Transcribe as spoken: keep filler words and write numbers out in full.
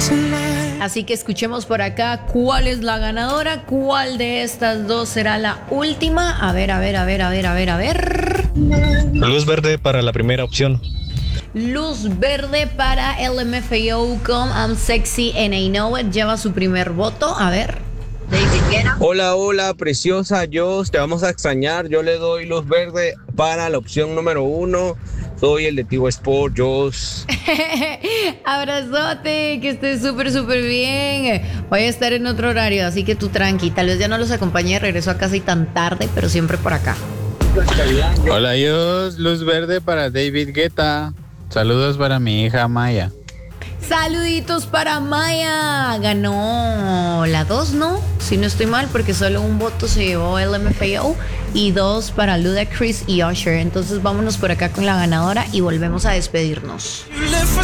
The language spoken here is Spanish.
Así que escuchemos por acá cuál es la ganadora, cuál de estas dos será la última. A ver, a ver, a ver, a ver, a ver, a ver. Luz verde para la primera opción. Luz verde para L M F A O con I'm Sexy and I Know It. Lleva su primer voto. A ver. David Guetta. Hola, hola, preciosa Joss, te vamos a extrañar. Yo le doy luz verde para la opción número uno. Soy el de Tigo Sport, Joss. Abrazote, que estés súper, súper bien. Voy a estar en otro horario, así que tú tranqui. Tal vez ya no los acompañe de regreso a casa y tan tarde, pero siempre por acá. Hola, Joss, luz verde para David Guetta. Saludos para mi hija Maya. Saluditos para Maya. Ganó la dos, ¿no? Si no estoy mal, porque solo un voto se llevó L M F A O y dos para Ludacris y Usher. Entonces vámonos por acá con la ganadora y volvemos a despedirnos.